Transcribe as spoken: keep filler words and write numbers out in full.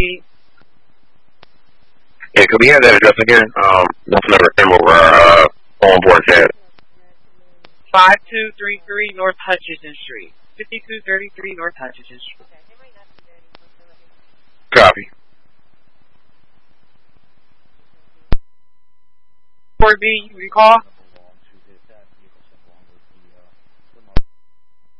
repeat? Yeah, could we have that address again? Um, let's never remember where our uh, on-board had. five two three three North Hutchison Street. fifty-two thirty-three North Hutchison Street. Copy. four B, you recall?